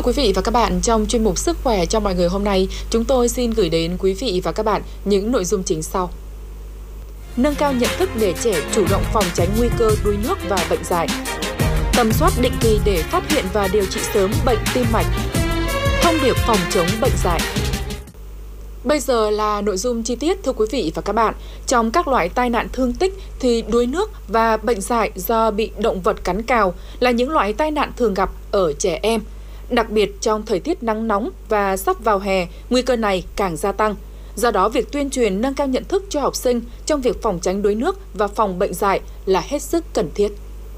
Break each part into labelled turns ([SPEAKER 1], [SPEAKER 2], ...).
[SPEAKER 1] quý vị và các bạn, trong chuyên mục Sức khỏe cho mọi người hôm nay, chúng tôi xin gửi đến quý vị và các bạn những nội dung chính sau. Nâng cao nhận thức để trẻ chủ động phòng tránh nguy cơ đuối nước và bệnh dại. Tầm soát định kỳ để phát hiện và điều trị sớm bệnh tim mạch. Thông điệp phòng chống bệnh dại. Bây giờ là nội dung chi tiết, thưa quý vị và các bạn. Trong các loại tai nạn thương tích thì đuối nước và bệnh dại do bị động vật cắn cào là những loại tai nạn thường gặp ở trẻ em. Đặc biệt trong thời tiết nắng nóng và sắp vào hè, nguy cơ này càng gia tăng. Do đó, việc tuyên truyền nâng cao nhận thức cho học sinh trong việc phòng tránh đuối nước và phòng bệnh dại là hết sức cần thiết.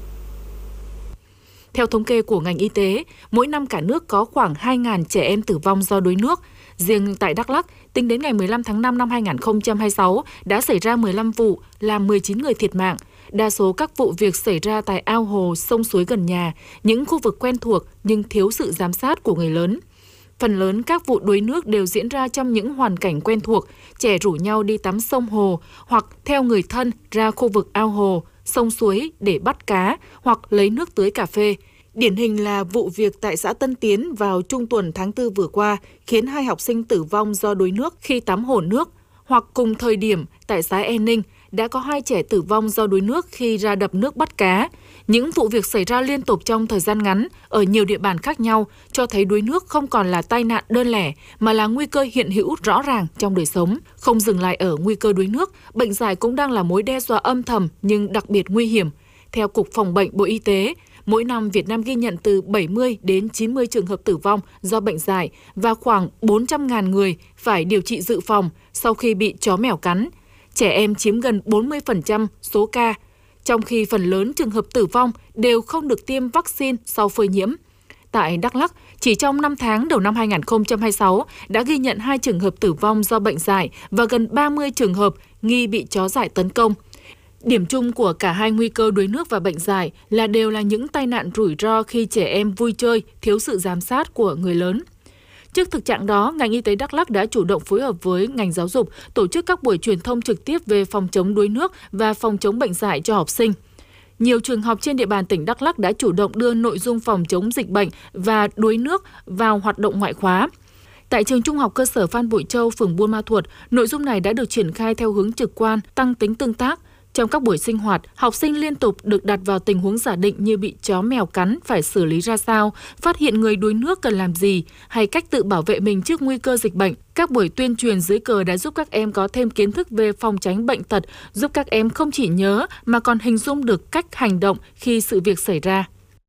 [SPEAKER 1] Theo thống kê của ngành y tế, mỗi năm cả nước có khoảng 2.000 trẻ em tử vong do đuối nước. Riêng tại Đắk Lắk, tính đến ngày 15 tháng 5 năm 2026 đã xảy ra 15 vụ, làm 19 người thiệt mạng. Đa số các vụ việc xảy ra tại ao hồ, sông suối gần nhà, những khu vực quen thuộc nhưng thiếu sự giám sát của người lớn. Phần lớn các vụ đuối nước đều diễn ra trong những hoàn cảnh quen thuộc, trẻ rủ nhau đi tắm sông hồ hoặc theo người thân ra khu vực ao hồ, sông suối để bắt cá hoặc lấy nước tưới cà phê. Điển hình là vụ việc tại xã Tân Tiến vào trung tuần tháng 4 vừa qua khiến 2 học sinh tử vong do đuối nước khi tắm hồ nước, hoặc cùng thời điểm tại xã E Ninh đã có 2 trẻ tử vong do đuối nước khi ra đập nước bắt cá. Những vụ việc xảy ra liên tục trong thời gian ngắn ở nhiều địa bàn khác nhau cho thấy đuối nước không còn là tai nạn đơn lẻ mà là nguy cơ hiện hữu rõ ràng trong đời sống. Không dừng lại ở nguy cơ đuối nước, bệnh dại cũng đang là mối đe dọa âm thầm nhưng đặc biệt nguy hiểm. Theo Cục Phòng bệnh Bộ Y tế, mỗi năm Việt Nam ghi nhận từ 70 đến 90 trường hợp tử vong do bệnh dại và khoảng 400.000 người phải điều trị dự phòng sau khi bị chó mèo cắn. Trẻ em chiếm gần 40% số ca, trong khi phần lớn trường hợp tử vong đều không được tiêm vaccine sau phơi nhiễm. Tại Đắk Lắk, chỉ trong 5 tháng đầu năm 2026 đã ghi nhận 2 trường hợp tử vong do bệnh dại và gần 30 trường hợp nghi bị chó dại tấn công. Điểm chung của cả hai nguy cơ đuối nước và bệnh dại là đều là những tai nạn rủi ro khi trẻ em vui chơi, thiếu sự giám sát của người lớn. Trước thực trạng đó, ngành y tế Đắk Lắk đã chủ động phối hợp với ngành giáo dục tổ chức các buổi truyền thông trực tiếp về phòng chống đuối nước và phòng chống bệnh dại cho học sinh. Nhiều trường học trên địa bàn tỉnh Đắk Lắk đã chủ động đưa nội dung phòng chống dịch bệnh và đuối nước vào hoạt động ngoại khóa. Tại trường Trung học cơ sở Phan Bội Châu, phường Buôn Ma Thuột, nội dung này đã được triển khai theo hướng trực quan, tăng tính tương tác. Trong các buổi sinh hoạt, học sinh liên tục được đặt vào tình huống giả định như bị chó mèo cắn phải xử lý ra sao, phát hiện người đuối nước cần làm gì, hay cách tự bảo vệ mình trước nguy cơ dịch bệnh. Các buổi tuyên truyền dưới cờ đã giúp các em có thêm kiến thức về phòng tránh bệnh tật, giúp các em không chỉ nhớ mà còn hình dung được cách hành động khi sự việc xảy ra.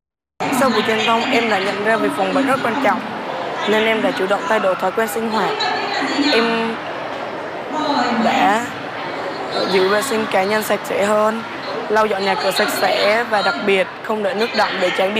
[SPEAKER 2] Sau buổi truyền thông, em đã nhận ra việc phòng bệnh rất quan trọng, nên em đã chủ động thay đổi thói quen sinh hoạt. Em đã giữ vệ sinh cá nhân sạch sẽ hơn, lau dọn nhà cửa sạch sẽ và đặc biệt không để nước đọng để tránh bị